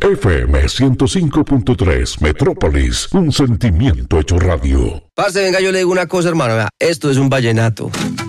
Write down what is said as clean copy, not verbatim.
FM 105.3 Metrópolis, un sentimiento hecho radio. Parce, venga, yo le digo una cosa, hermano. Vea, esto es un vallenato.